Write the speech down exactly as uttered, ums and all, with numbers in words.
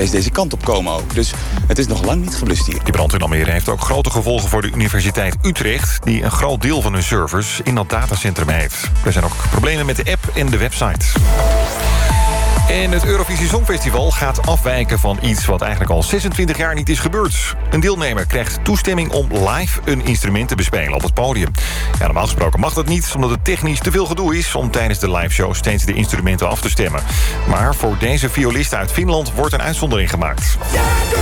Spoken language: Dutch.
steeds deze kant op komen ook. Dus het is nog lang niet geblust hier. Die brand in Almere heeft ook grote gevolgen voor de Universiteit Utrecht, die een groot deel van hun servers in dat datacentrum heeft. Er zijn ook problemen met de app en de website. En het Eurovisie Songfestival gaat afwijken van iets wat eigenlijk al zesentwintig jaar niet is gebeurd. Een deelnemer krijgt toestemming om live een instrument te bespelen op het podium. Ja, normaal gesproken mag dat niet, omdat het technisch te veel gedoe is om tijdens de liveshow steeds de instrumenten af te stemmen. Maar voor deze violist uit Finland wordt een uitzondering gemaakt.